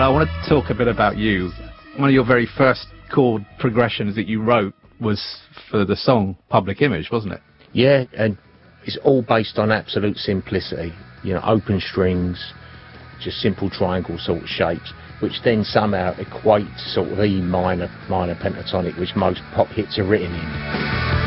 I want to talk a bit about you. One of your very first chord progressions that you wrote was for the song Public Image, wasn't it? Yeah, and it's all based on absolute simplicity. You know, open strings, just simple triangle sort of shapes, which then somehow equate to sort of E minor pentatonic, which most pop hits are written in.